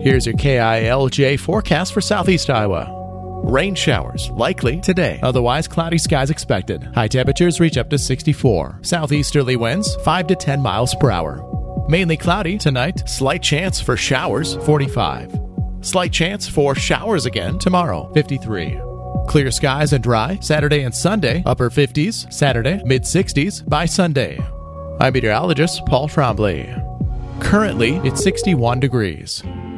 Here's your KILJ forecast for southeast Iowa. Rain showers likely today, otherwise cloudy skies expected. High temperatures reach up to 64. Southeasterly winds 5 to 10 miles per hour. Mainly cloudy tonight, slight chance for showers 45. Slight chance for showers again tomorrow 53. Clear skies and dry Saturday and Sunday, upper 50s, Saturday, mid 60s by Sunday. I'm meteorologist Paul Trombley. Currently, it's 61 degrees.